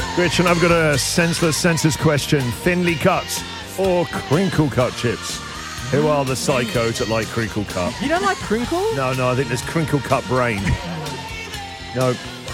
Rich, and I've got a senseless census question. Thinly cut or crinkle cut chips? Who are the psychos that like crinkle cut? You don't like crinkle? No, I think there's crinkle cut brain. No.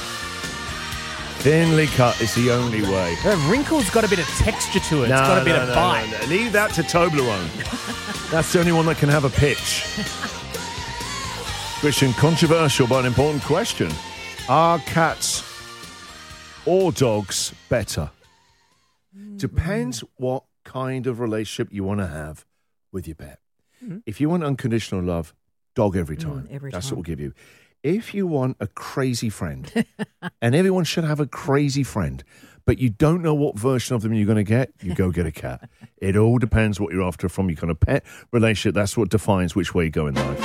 Thinly cut is the only way. Wrinkle's got a bit of texture to it. It's got a bit of bite. No. Leave that to Toblerone. That's the only one that can have a pitch. Christian, controversial but an important question. Are cats or dogs better? Depends what kind of relationship you want to have with your pet. Mm-hmm. If you want unconditional love, dog every time. That's what we'll give you. If you want a crazy friend, and everyone should have a crazy friend, but you don't know what version of them you're going to get, you go get a cat. It all depends what you're after from your kind of pet relationship. That's what defines which way you go in life.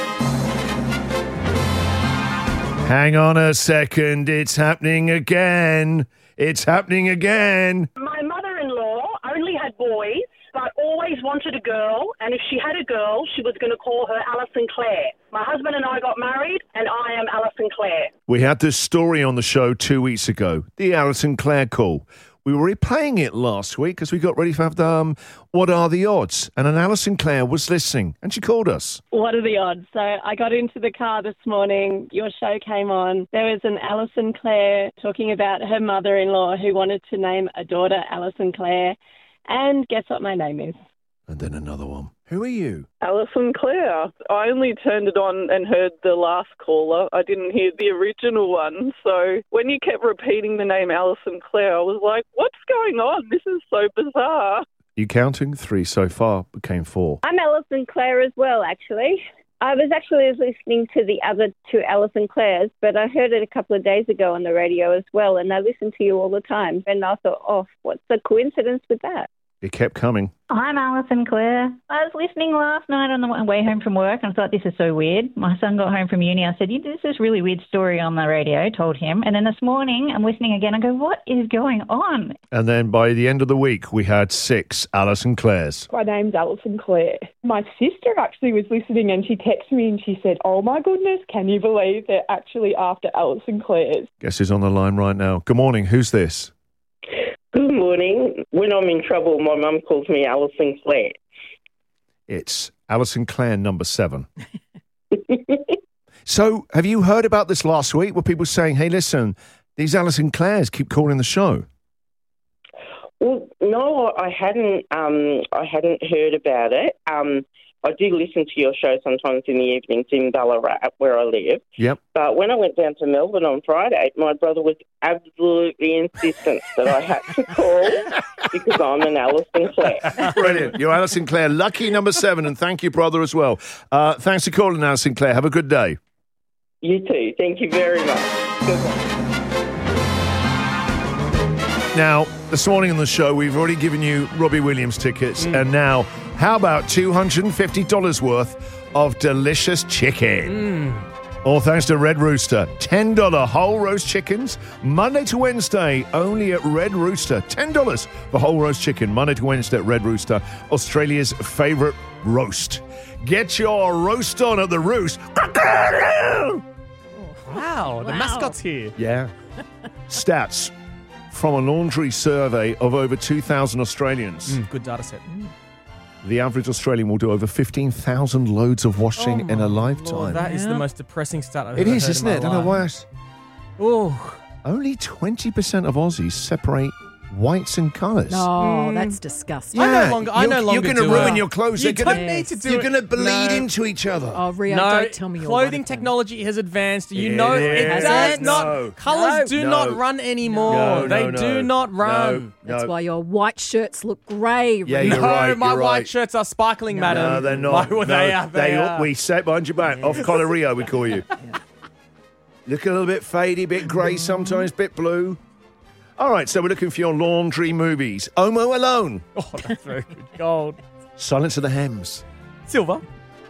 Hang on a second. It's happening again. It's happening again. My mother-in-law only had boys, but always wanted a girl. And if she had a girl, she was going to call her Alison Clare. My husband and I got married, and I am Alison Clare. We had this story on the show 2 weeks ago, the Alison Clare call. We were replaying it last week because we got ready for the What Are the Odds? And an Alison Clare was listening, and she called us. What are the odds? So I got into the car this morning. Your show came on. There was an Alison Clare talking about her mother-in-law who wanted to name a daughter Alison Clare. And guess what my name is? And then another one. Who are you? Alison Clare. I only turned it on and heard the last caller. I didn't hear the original one. So when you kept repeating the name Alison Clare, I was like, what's going on? This is so bizarre. You counting? 3 so far, became 4. I'm Alison Clare as well, actually. I was actually listening to the other 2 Alison Clares, but I heard it a couple of days ago on the radio as well, and I listen to you all the time. And I thought, what's the coincidence with that? It kept coming. I'm Alison Clare. I was listening last night on the way home from work and I thought, this is so weird. My son got home from uni. I said, this is a really weird story on the radio, told him. And then this morning, I'm listening again. I go, what is going on? And then by the end of the week, we had 6 Alison Clares. My name's Alison Clare. My sister actually was listening and she texted me and she said, oh my goodness, can you believe they're actually after Alison Clare's? Guess who's on the line right now? Good morning. Who's this? Good morning. When I'm in trouble, my mum calls me Alison Clare. It's Alison Clare number 7. So, have you heard about this last week? Were people saying, hey, listen, these Alison Clares keep calling the show? Well, no, I hadn't heard about it. I do listen to your show sometimes in the evenings in Ballarat, where I live. Yep. But when I went down to Melbourne on Friday, my brother was absolutely insistent that I had to call because I'm an Alison Clare. Brilliant. You're Alison Clare. Lucky number 7, and thank you, brother, as well. Thanks for calling, Alison Clare. Have a good day. You too. Thank you very much. Goodbye. Now, this morning on the show, we've already given you Robbie Williams tickets, and now, how about $250 worth of delicious chicken? All thanks to Red Rooster. $10 whole roast chickens, Monday to Wednesday, only at Red Rooster. $10 for whole roast chicken, Monday to Wednesday at Red Rooster, Australia's favourite roast. Get your roast on at the Roost. Wow, the mascot's here. Yeah. Stats from a laundry survey of over 2,000 Australians. Good data set. The average Australian will do over 15,000 loads of washing in a lifetime. Lord, that is the most depressing stat I've ever It is, heard isn't in it? I my don't know life. why. Oh, Only 20% of Aussies separate whites and colours. Oh, that's disgusting. I no longer You're going to do ruin it. your clothes. You They're don't gonna- need to do You're it. going to bleed No. into each other. Oh, Rio, No, don't tell me you're one clothing of them. technology has advanced. You It know it is. does not. No. Colours do No. not run anymore. No, they no, do no. not run. That's why your white shirts look grey. Yeah, Rio. you're right. my you're white right. shirts are sparkling, madam. No, they're not. Well, they are. They are. We say it behind your back. Off collar Rio, we call you. Look a little bit fadey, bit grey sometimes, bit blue. All right, so we're looking for your laundry movies. Omo Alone. Oh, that's very good. Gold. Silence of the Hems. Silver.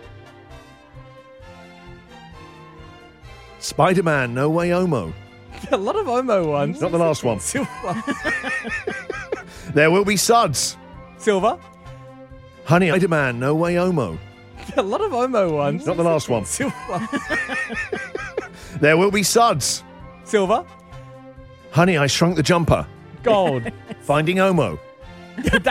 Spider-Man, No Way Homo. A lot of Omo ones. Not the last one. Silver. There Will Be Suds. Silver. Honey, Spider-Man, No Way Homo. A lot of Omo ones. Not the last one. Silver. There Will Be Suds. Silver. Honey, I Shrunk the Jumper. Gold. Finding Omo.